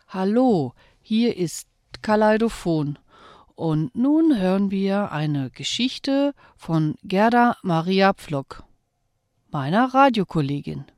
Hallo, hier ist Kaleidophon und nun hören wir eine Geschichte von Gerda Maria Pflock, meiner Radiokollegin.